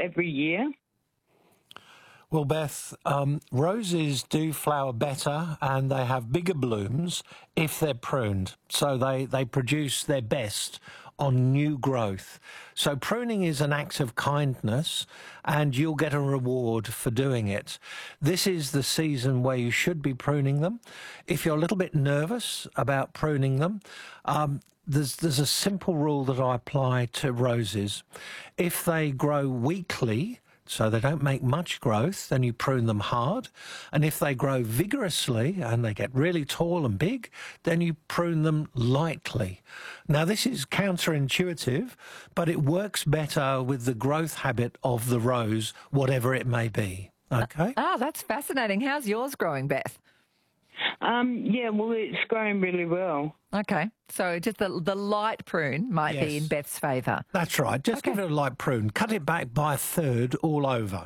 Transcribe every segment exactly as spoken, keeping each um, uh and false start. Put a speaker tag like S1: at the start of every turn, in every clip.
S1: every year?
S2: Well, Beth, um, roses do flower better and they have bigger blooms if they're pruned. So they, they produce their best on new growth. So pruning is an act of kindness and you'll get a reward for doing it. This is the season where you should be pruning them. If you're a little bit nervous about pruning them, um, There's, there's a simple rule that I apply to roses. If they grow weakly, so they don't make much growth, then you prune them hard. And if they grow vigorously and they get really tall and big, then you prune them lightly. Now, this is counterintuitive, but it works better with the growth habit of the rose, whatever it may be. Okay?
S3: Ah, that's fascinating. How's yours growing, Beth?
S1: Um, yeah, well, it's growing really well.
S3: Okay, so just the the light prune might
S2: Yes.
S3: be in Beth's favour.
S2: That's right. Just
S3: Okay.
S2: give it a light prune. Cut it back by a third all over.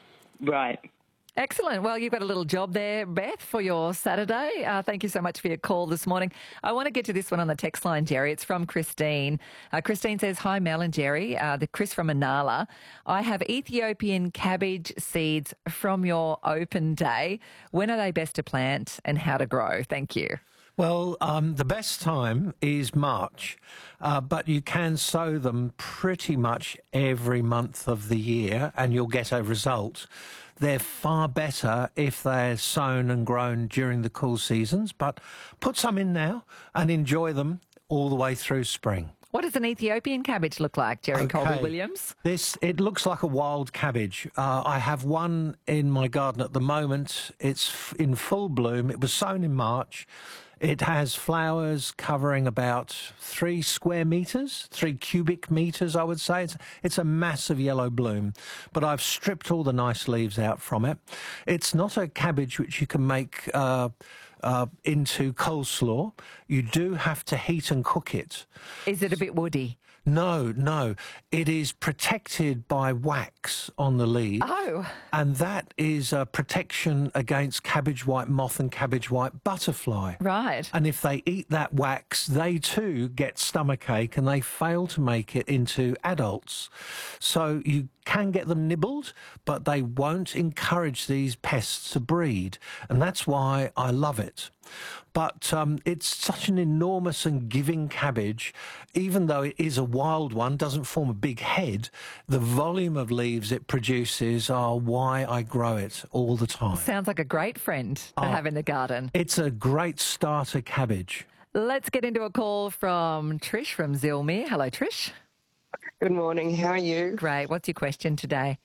S1: Right.
S3: Excellent. Well, you've got a little job there, Beth, for your Saturday. Uh, thank you so much for your call this morning. I want to get to this one on the text line, Jerry. It's from Christine. Uh, Christine says, hi, Mel and Jerry. Uh, the Chris from Manala. I have Ethiopian cabbage seeds from your open day. When are they best to plant and how to grow? Thank you.
S2: Well, um, the best time is March, uh, but you can sow them pretty much every month of the year and you'll get a result. They're far better if they're sown and grown during the cool seasons, but put some in now and enjoy them all the way through spring.
S3: What does an Ethiopian cabbage look like, Jerry
S2: Okay.
S3: Colby-Williams?
S2: This, it looks like a wild cabbage. Uh, I have one in my garden at the moment. It's f- in full bloom. It was sown in March. It has flowers covering about three square metres, three cubic metres, I would say. It's, it's a massive yellow bloom, but I've stripped all the nice leaves out from it. It's not a cabbage which you can make uh, uh, into coleslaw. You do have to heat and cook it.
S3: Is it a bit woody?
S2: No, no. It is protected by wax on the leaves.
S3: Oh.
S2: And that is a protection against cabbage white moth and cabbage white butterfly.
S3: Right.
S2: And if they eat that wax, they too get stomachache and they fail to make it into adults. So you can get them nibbled, but they won't encourage these pests to breed. And that's why I love it. But um, it's such an enormous and giving cabbage, even though it is a wild one, doesn't form a big head, the volume of leaves it produces are why I grow it all the time.
S3: Sounds like a great friend to
S2: Oh.
S3: have in the garden.
S2: It's a great starter cabbage.
S3: Let's get into a call from Trish from Zilmere. Hello, Trish.
S4: Good morning. How are you?
S3: Great. What's your question today?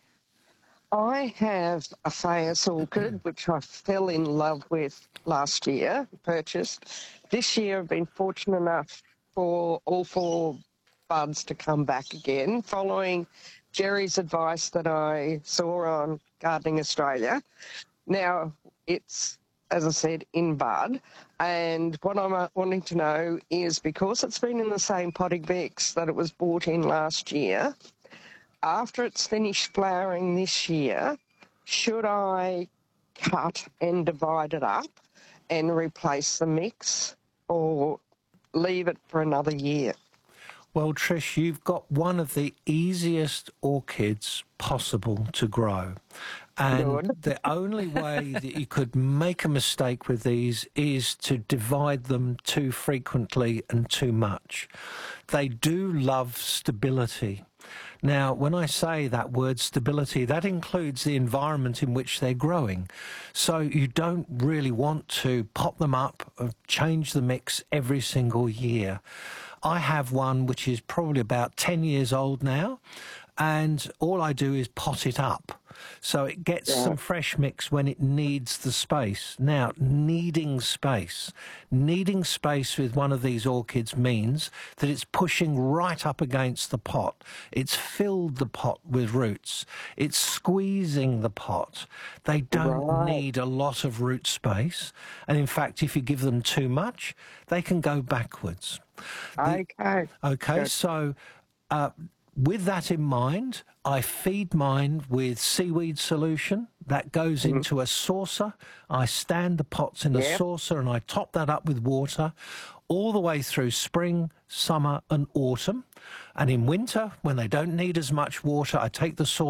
S4: I have a Fayus orchid, which I fell in love with last year, purchased. This year I've been fortunate enough for all four buds to come back again, following Jerry's advice that I saw on Gardening Australia. Now, it's, as I said, in bud. And what I'm wanting to know is, because it's been in the same potting mix that it was bought in last year, after it's finished flowering this year, should I cut and divide it up and replace the mix, or leave it for another year?
S2: Well, Trish, you've got one of the easiest orchids possible to grow. And
S4: Good.
S2: the only way that you could make a mistake with these is to divide them too frequently and too much. They do love stability. Now, when I say that word stability, that includes the environment in which they're growing. So you don't really want to pop them up or change the mix every single year. I have one which is probably about ten years old now, and all I do is pot it up. So it gets
S4: Yeah.
S2: some fresh mix when it needs the space. Now, needing space. Needing space with one of these orchids means that it's pushing right up against the pot. It's filled the pot with roots. It's squeezing the pot. They don't
S4: Right.
S2: need a lot of root space. And in fact, if you give them too much, they can go backwards. The-
S4: Okay.
S2: Okay,
S4: Good.
S2: so uh, with that in mind, I feed mine with seaweed solution. That goes into a saucer. I stand the pots in a
S4: Yep.
S2: saucer and I top that up with water all the way through spring, summer and autumn. And in winter, when they don't need as much water, I take the saucer